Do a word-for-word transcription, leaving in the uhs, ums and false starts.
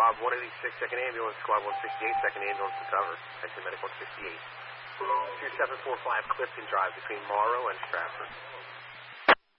Squad one eighty-six, second ambulance, Squad one sixty-eight, second ambulance to cover. Exit Medic one sixty-eight. two seven four five Clifton Drive between Morrow and Stratford.